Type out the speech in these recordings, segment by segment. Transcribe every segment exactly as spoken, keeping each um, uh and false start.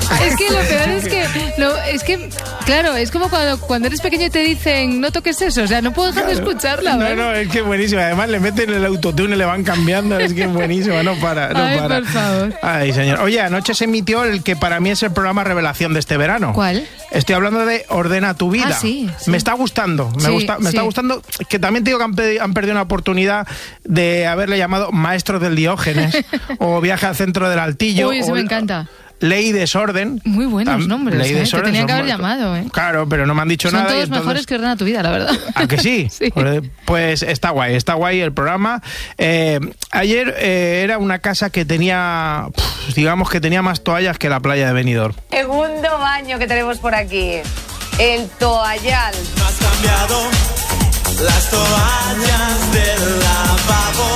Es que lo peor es que, lo, es que, claro, es como cuando, cuando eres pequeño y te dicen, no toques eso, o sea, no puedo dejar claro. de escucharla. No, ¿verdad? no, es que es buenísima. Además le meten el autotune y le van cambiando, es que es buenísima, no para, no Ay, para. por favor. Ay, señor. Oye, anoche se emitió el que para mí es el programa revelación de este verano. ¿Cuál? Estoy hablando de Ordena tu vida. Ah, sí, sí. Me está gustando, me, Sí, gusta, me sí. está gustando, que también te digo que han, pedi- han perdido una oportunidad de haberle llamado Maestros del Diógenes o Viaje al centro del Altillo. Uy, eso o, me encanta. Ley y Desorden. Muy buenos Tam, nombres, Ley y ¿eh? Desorden Te tenían que son haber buenos. llamado, ¿eh? Claro, pero no me han dicho Son nada. todos y entonces... mejores que Ordena tu vida, la verdad. ¿A que sí? Sí. Pues está guay, está guay el programa. Eh, ayer eh, era una casa que tenía, pf, digamos que tenía más toallas que la playa de Benidorm. Segundo baño que tenemos por aquí. El toallal. No has cambiado las toallas del lavabo.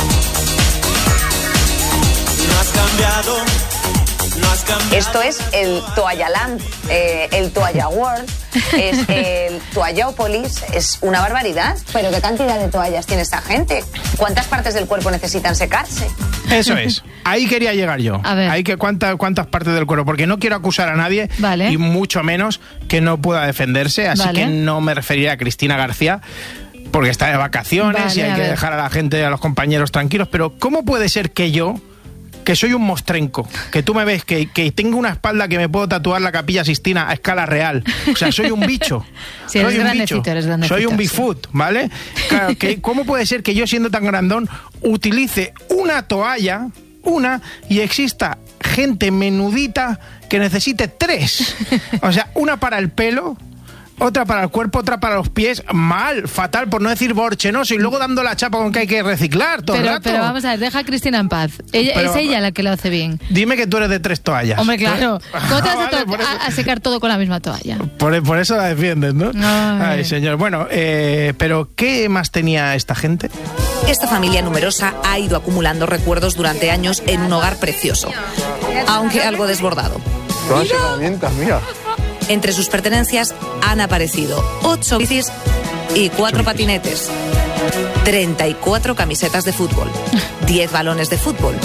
No has cambiado, no has cambiado. Esto es el Toallaland, eh, el Toalla World, es el Toallápolis, es una barbaridad. Pero ¿qué cantidad de toallas tiene esta gente? ¿Cuántas partes del cuerpo necesitan secarse? Eso es, ahí quería llegar yo. A ver. Ahí que cuánta, cuántas partes del cuerpo, porque no quiero acusar a nadie, Vale. y mucho menos que no pueda defenderse, así Vale. que no me referiré a Cristina García, porque está de vacaciones Vale, y hay a que ver. dejar a la gente, a los compañeros tranquilos, pero ¿cómo puede ser que yo, que soy un mostrenco, que tú me ves, que, que tengo una espalda que me puedo tatuar la Capilla Sistina a escala real? O sea, soy un bicho. Sí, soy eres un grandecito, bicho. eres grandecito, Soy un sí. Bigfoot, ¿vale? Claro, que, ¿cómo puede ser que yo, siendo tan grandón, utilice una toalla, una, y exista gente menudita que necesite tres? O sea, una para el pelo, otra para el cuerpo, otra para los pies. Mal, fatal, por no decir borchenoso, y luego dando la chapa con que hay que reciclar todo el Pero, rato. pero vamos a ver, deja a Cristina en paz. Ella, Pero- es ella la que lo hace bien. Dime que tú eres de tres toallas. Hombre, claro. ¿Cómo te vas a, Vale, to- por eso- a- a secar todo con la misma toalla? Por, por eso la defiendes, ¿no? Ay. Ay, señor. Bueno, eh, pero ¿qué más tenía esta gente? Esta familia numerosa ha ido acumulando recuerdos durante años en un hogar precioso, aunque algo desbordado. Todas las herramientas, mira. Entre sus pertenencias han aparecido ocho bicis y cuatro patinetes, treinta y cuatro camisetas de fútbol, diez balones de fútbol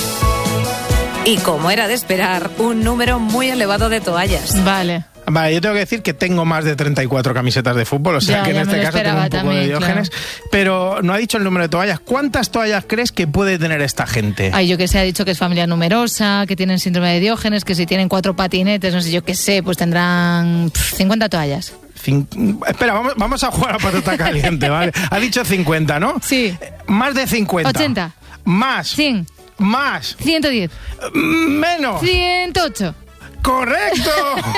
y, como era de esperar, un número muy elevado de toallas. Vale. Vale, yo tengo que decir que tengo más de treinta y cuatro camisetas de fútbol, o sea Ya, que en ya me este lo caso tengo esperaba un poco también, de Diógenes, pero no ha dicho el número de toallas. ¿Cuántas toallas crees que puede tener esta gente? Ay, yo que sé, ha dicho que es familia numerosa, que tienen síndrome de Diógenes, que si tienen cuatro patinetes, no sé, yo qué sé, pues tendrán pff, cincuenta toallas. Cin- Espera, vamos, vamos a jugar a patata caliente, ¿vale? Ha dicho cincuenta, ¿no? Sí. Más de cincuenta. ochenta. Más. cien. Más. ciento diez. Menos. ciento ocho. ¡Correcto!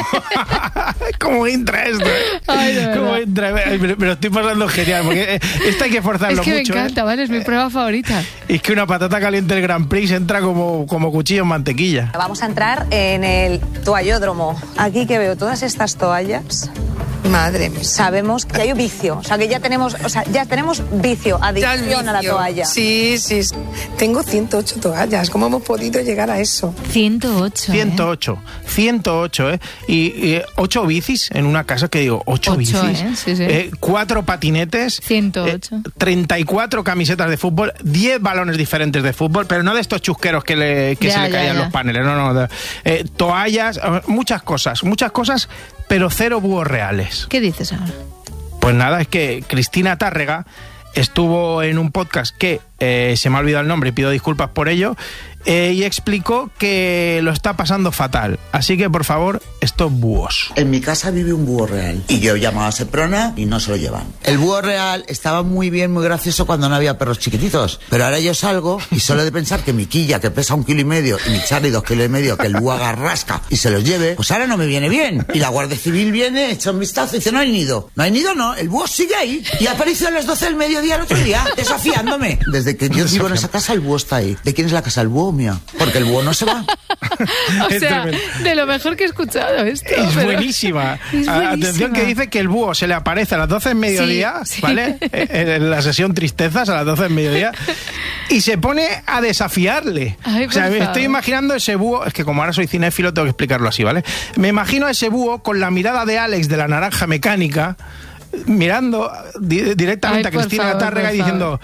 ¿Cómo entra esto? eh? Ay, de verdad. ¿Cómo entra? Me, me lo estoy pasando genial, porque eh, esto hay que forzarlo Es que mucho. me encanta, ¿eh? ¿vale? Es mi prueba favorita. Es que una patata caliente del Grand Prix entra como, como cuchillo en mantequilla. Vamos a entrar en el toallódromo. Aquí que veo todas estas toallas. Madre mía. Sabemos que hay un vicio, o sea que ya tenemos, o sea, ya tenemos vicio, adicción a la toalla. Sí, sí. Tengo ciento ocho toallas. ¿Cómo hemos podido llegar a eso? ciento ocho. ciento ocho, ciento ocho, ¿eh? Y, y ocho bicis en una casa, que digo, ocho, Ocho, bicis, ¿eh? Sí, sí. Eh, cuatro patinetes, ciento ocho. eh, treinta y cuatro camisetas de fútbol, diez balones diferentes de fútbol, pero no de estos chusqueros que, le, que Ya, se le ya, caían ya. los paneles, no, no, de- eh, toallas, eh, muchas cosas, muchas cosas, pero cero búhos reales. ¿Qué dices ahora? Pues nada, es que Cristina Tárrega estuvo en un podcast que eh, se me ha olvidado el nombre y pido disculpas por ello, eh, y explicó que lo está pasando fatal. Así que, por favor, estos búhos. En mi casa vive un búho real y yo llamaba a Seprona y no se lo llevan. El búho real estaba muy bien, muy gracioso cuando no había perros chiquititos, pero ahora yo salgo y solo de pensar que mi quilla, que pesa un kilo y medio, y mi Charlie dos kilos y medio, que el búho agarrasca y se los lleve, pues ahora no me viene bien. Y la Guardia Civil viene, echa un vistazo y dice: no hay nido. No hay nido, no, el búho sigue ahí. Y apareció a las doce del mediodía el otro día, desafiándome. Desde que yo vivo en esa casa, el búho está ahí. ¿De quién es la casa? El búho, mía. Porque el búho no se va. O Es sea, tremendo. de lo mejor que he escuchado esto. Es pero- buenísima. Es A- buenísima. Atención, que dice que el búho se le aparece a las doce del mediodía, Sí, sí. ¿vale? Eh, En la sesión tristezas a las doce del mediodía, y se pone a desafiarle. Ay, o sea, por me favor. estoy imaginando ese búho, es que como ahora soy cinéfilo tengo que explicarlo así, ¿vale? Me imagino a ese búho con la mirada de Alex de la Naranja Mecánica, mirando di- directamente Ay, a Cristina por favor, Tárrega por y diciendo: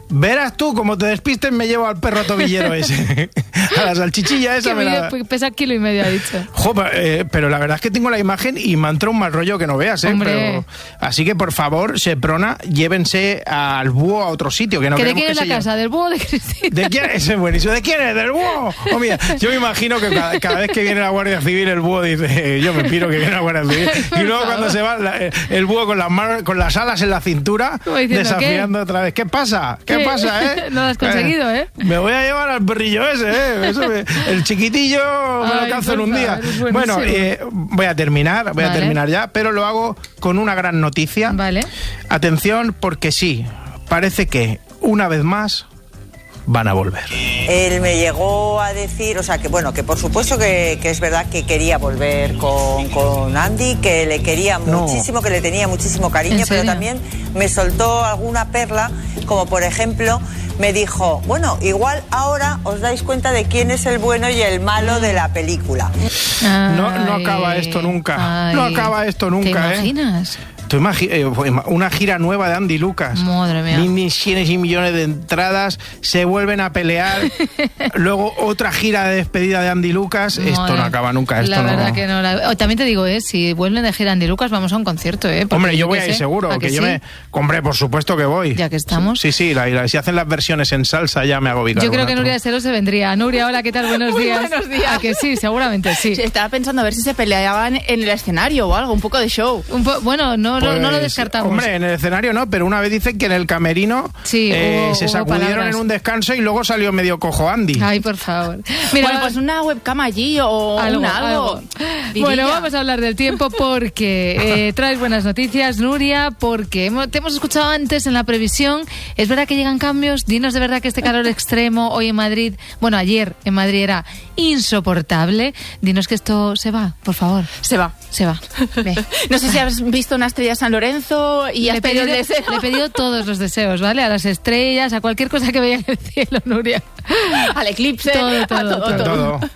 Verás tú, como te despistes, me llevo al perro tobillero ese. A la salchichilla esa me la... Pesa kilo y medio, ha dicho. Jo, eh, pero la verdad es que tengo la imagen y me ha entrado un mal rollo que no veas, ¿eh? Hombre. Pero, así que, por favor, Seprona, llévense al búho a otro sitio, que no ¿Que ¿De queremos quién que es la se casa? lleve. ¿Del búho o de Cristina? ¿De quién? Ese es buenísimo. ¿De quién es? ¿Del búho? Oh, mira, yo me imagino que cada, cada vez que viene la Guardia Civil, el búho dice, yo me piro que viene la Guardia Civil. Y luego cuando se va la, el búho con las manos, con las alas en la cintura, diciendo, desafiando ¿qué? Otra vez. ¿Qué pasa? ¿Qué, ¿Qué? pasa, eh? No lo has conseguido, ¿eh? Me voy a llevar al perrillo ese, ¿eh? Eso me, el chiquitillo me Ay, lo canso en un día. Bueno, eh, voy a terminar, voy vale. a terminar ya, pero lo hago con una gran noticia. Vale. Atención, porque sí, parece que una vez más van a volver. Él me llegó a decir, o sea, que bueno, que por supuesto que, que es verdad que quería volver con, con Andy, que le quería no. muchísimo, que le tenía muchísimo cariño, pero también me soltó alguna perla, como por ejemplo, me dijo, bueno, igual ahora os dais cuenta de quién es el bueno y el malo de la película. Ay, no, no acaba esto nunca, ay, no acaba esto nunca, ¿te imaginas? ¿eh? Tú imagi- una gira nueva de Andy Lucas. Madre mía. Millones y millones de entradas, se vuelven a pelear. Luego otra gira de despedida de Andy Lucas. Madre. Esto no acaba nunca. Esto la verdad no... que no. La... También te digo, eh, si vuelven de gira Andy Lucas, vamos a un concierto, ¿eh? Porque hombre, yo, yo voy a ir sé, seguro. ¿a Que, que yo sí? me. Hombre, por supuesto que voy. Ya que estamos. Sí, sí. La, la, si hacen las versiones en salsa, ya me hago vicar. Yo creo que Nuria de Sero se vendría. Nuria, hola, ¿qué tal? Buenos Muy días. buenos días. ¿A que sí? Seguramente sí. sí. Estaba pensando a ver si se peleaban en el escenario o algo, un poco de show. Un po- bueno, no, pues, no, no lo descartamos. Hombre, en el escenario no, pero una vez dicen que en el camerino sí, eh, hubo, se hubo sacudieron palabras. en un descanso y luego salió medio cojo Andy. Ay, por favor. Mira, bueno, pues una webcam allí o algo, un algo. algo. Bueno, vamos a hablar del tiempo porque eh, traes buenas noticias, Nuria, porque hemos, te hemos escuchado antes en la previsión. Es verdad que llegan cambios. Dinos de verdad que este calor extremo hoy en Madrid, bueno, ayer en Madrid era insoportable. Dinos que esto se va, por favor. Se va. Se va. Ve. No sé si has visto una estrella San Lorenzo y has le pedido pedido, el deseo. Le he pedido todos los deseos, ¿vale? A las estrellas, a cualquier cosa que veía en el cielo, Nuria. Al eclipse, todo, todo, a todo, todo. todo. todo.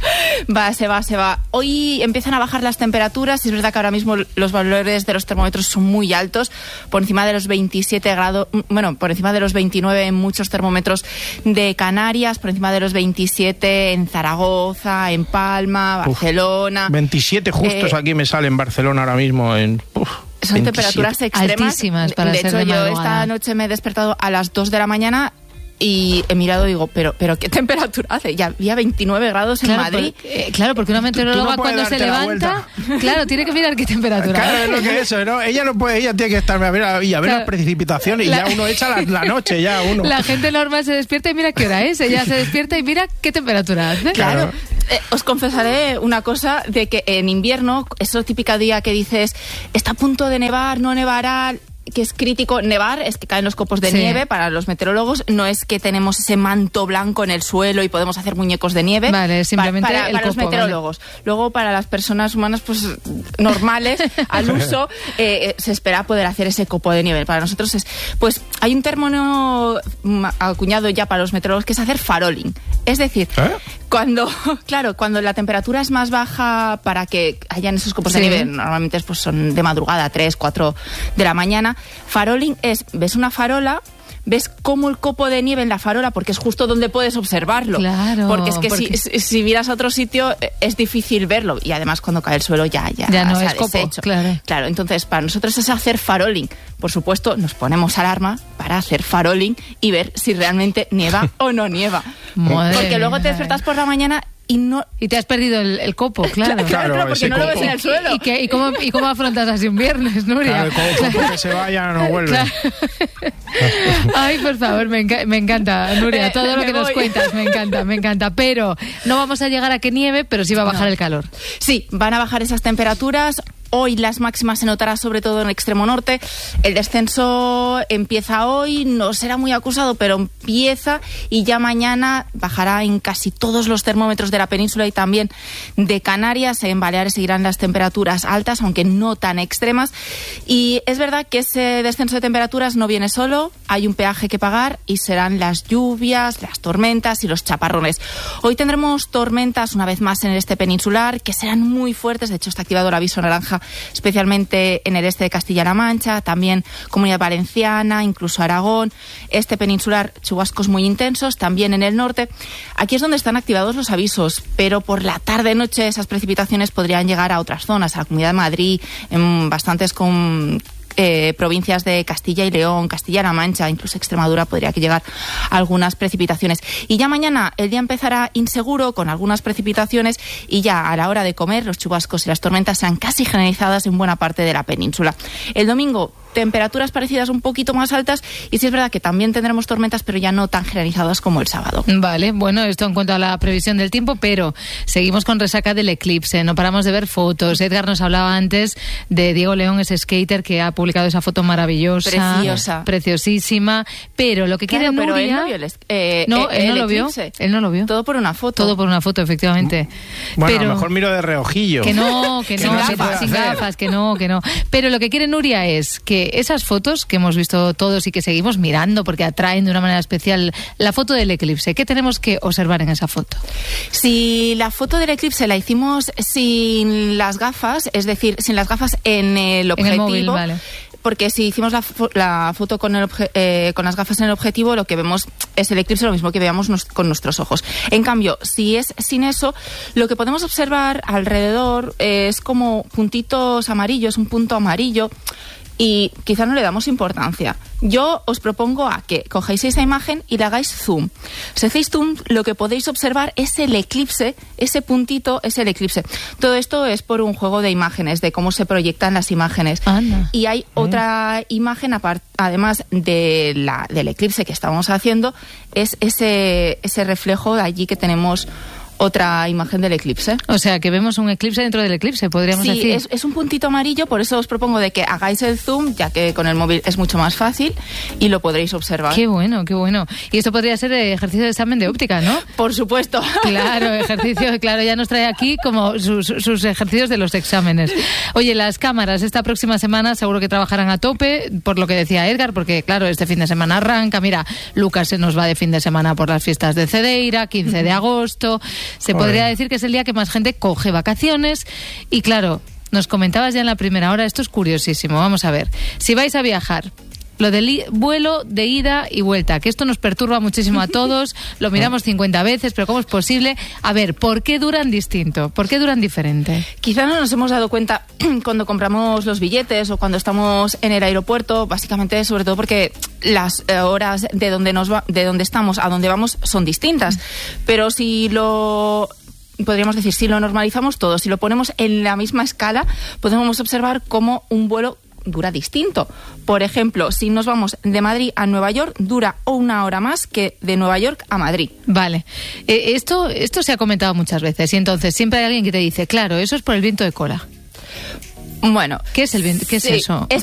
Va, se va, se va. Hoy empiezan a bajar las temperaturas y es verdad que ahora mismo los valores de los termómetros son muy altos, por encima de los veintisiete grados, bueno, por encima de los veintinueve en muchos termómetros de Canarias, por encima de los veintisiete en Zaragoza, en Palma, Barcelona. Uf, veintisiete justos eh, aquí me sale en Barcelona ahora mismo. En, uf, son veintisiete. Temperaturas extremas. Altísimas para de ser hecho, de yo madrugada. esta noche me he despertado a las dos de la mañana y he mirado y digo, pero, pero ¿qué temperatura hace? Ya había veintinueve grados claro, en Madrid. Por, eh, claro, porque una meteoróloga no cuando se levanta, claro, tiene que mirar qué temperatura. Claro, es lo que es eso, ¿no? Ella no puede, ella tiene que estar a ver, a ver claro, las precipitaciones y la, ya uno echa la, la noche, ya uno. La gente normal se despierta y mira qué hora es, ella se despierta y mira qué temperatura hace. Claro. claro. Eh, os confesaré una cosa, de que en invierno, eso típica día que dices, está a punto de nevar, no nevará, que es crítico. Nevar es que caen los copos de sí. nieve para los meteorólogos, no es que tenemos ese manto blanco en el suelo y podemos hacer muñecos de nieve. Vale, simplemente para, para, el para copo, los meteorólogos. Vale. Luego para las personas humanas pues normales al uso eh, se espera poder hacer ese copo de nieve. Para nosotros es, pues hay un término acuñado ya para los meteorólogos que es hacer faroling. Es decir, ¿eh? cuando, claro, cuando la temperatura es más baja para que hayan esos copos sí. de nieve, normalmente pues son de madrugada, tres, cuatro de la mañana. Faroling es, ves una farola, ves cómo el copo de nieve en la farola, porque es justo donde puedes observarlo. Claro. Porque es que porque... Si, si miras a otro sitio es difícil verlo. Y además cuando cae el suelo ya, ya, ya no se es ha copo, deshecho. Claro. Claro, entonces para nosotros es hacer faroling. Por supuesto, nos ponemos alarma para hacer faroling y ver si realmente nieva o no nieva. Madre porque luego te despiertas por la mañana y no y te has perdido el, el copo, claro. Claro, claro, claro porque no copo. Lo ves en el suelo. ¿Y, y, qué, y, cómo, ¿Y cómo afrontas así un viernes, Nuria? Claro, el copo claro. que se vaya no vuelve. Claro. Ay, por favor, me, enca- me encanta, Nuria, todo lo que nos cuentas, me encanta, me encanta. Pero no vamos a llegar a que nieve, pero sí va a bajar no. el calor. Sí, van a bajar esas temperaturas. Hoy las máximas se notará sobre todo en el extremo norte. El descenso empieza hoy, no será muy acusado, pero empieza y ya mañana bajará en casi todos los termómetros de la península y también de Canarias. En Baleares seguirán las temperaturas altas, aunque no tan extremas. Y es verdad que ese descenso de temperaturas no viene solo, hay un peaje que pagar y serán las lluvias, las tormentas y los chaparrones. Hoy tendremos tormentas una vez más en el este peninsular, que serán muy fuertes. De hecho, está activado el aviso naranja, especialmente en el este de Castilla-La Mancha, también Comunidad Valenciana, incluso Aragón. Este peninsular, chubascos muy intensos, también en el norte. Aquí es donde están activados los avisos, pero por la tarde-noche esas precipitaciones podrían llegar a otras zonas, a la Comunidad de Madrid, en bastantes con... Eh, provincias de Castilla y León, Castilla-La Mancha, incluso Extremadura podría que llegar algunas precipitaciones. Y ya mañana el día empezará inseguro con algunas precipitaciones y ya a la hora de comer los chubascos y las tormentas sean casi generalizadas en buena parte de la península. El domingo temperaturas parecidas un poquito más altas y sí es verdad que también tendremos tormentas, pero ya no tan generalizadas como el sábado. Vale, bueno, esto en cuanto a la previsión del tiempo, pero seguimos con resaca del eclipse, no paramos de ver fotos. Edgar nos hablaba antes de Diego León, ese skater que ha publicado esa foto maravillosa, preciosa, preciosísima, pero lo que claro, quiere pero Nuria... él no vio el, eh, no, eh, él no el lo vio, eclipse. él no lo vio. Todo por una foto. Todo por una foto, efectivamente. Bueno, pero... a lo mejor miro de reojillo. Que no, que no, que no que se puede sin hacer. gafas, que no, que no. Pero lo que quiere Nuria es que esas fotos que hemos visto todos y que seguimos mirando porque atraen de una manera especial, la foto del eclipse, ¿qué tenemos que observar en esa foto? Si la foto del eclipse la hicimos sin las gafas, es decir, sin las gafas en el objetivo, en el móvil, vale. Porque si hicimos la, fo la foto con, el eh, con las gafas en el objetivo, lo que vemos es el eclipse, lo mismo que veamos nos con nuestros ojos. En cambio, si es sin eso, lo que podemos observar alrededor es como puntitos amarillos, un punto amarillo, y quizá no le damos importancia. Yo os propongo a que cojáis esa imagen y le hagáis zoom. Si hacéis zoom, lo que podéis observar es el eclipse, ese puntito es el eclipse. Todo esto es por un juego de imágenes, de cómo se proyectan las imágenes. Anda. Y hay Mm. otra imagen, además de la, del eclipse que estábamos haciendo, es ese, ese reflejo de allí que tenemos otra imagen del eclipse. O sea, que vemos un eclipse dentro del eclipse, podríamos sí, decir. Es, es un puntito amarillo, por eso os propongo de que hagáis el zoom, ya que con el móvil es mucho más fácil y lo podréis observar. Qué bueno, qué bueno. Y esto podría ser ejercicio de examen de óptica, ¿no? Por supuesto. Claro, ejercicio, claro, ya nos trae aquí como sus, sus ejercicios de los exámenes. Oye, las cámaras esta próxima semana seguro que trabajarán a tope, por lo que decía Edgar, porque claro, este fin de semana arranca. Mira, Lucas se nos va de fin de semana por las fiestas de Cedeira, quince de agosto. Se Joder. podría decir que es el día que más gente coge vacaciones. Y claro, nos comentabas ya en la primera hora, esto es curiosísimo. Vamos a ver, si vais a viajar, lo del vuelo de ida y vuelta, que esto nos perturba muchísimo a todos, lo miramos cincuenta veces, pero ¿cómo es posible? A ver, ¿por qué duran distinto? ¿Por qué duran diferente? Quizá no nos hemos dado cuenta cuando compramos los billetes o cuando estamos en el aeropuerto, básicamente sobre todo porque las eh, horas de donde nos va, de donde estamos a donde vamos son distintas. Pero si lo podríamos decir, si lo normalizamos todo, si lo ponemos en la misma escala, podemos observar cómo un vuelo dura distinto. Por ejemplo, si nos vamos de Madrid a Nueva York, dura una hora más que de Nueva York a Madrid. Vale. Eh, esto, esto se ha comentado muchas veces y entonces siempre hay alguien que te dice, claro, eso es por el viento de cola. Bueno, ¿Qué es el viento? ¿Qué es sí, eso? Es